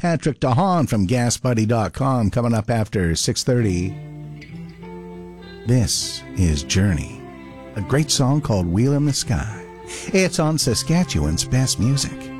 Patrick DeHaan from GasBuddy.com coming up after 6:30. This is Journey, a great song called Wheel in the Sky. It's on Saskatchewan's Best Music.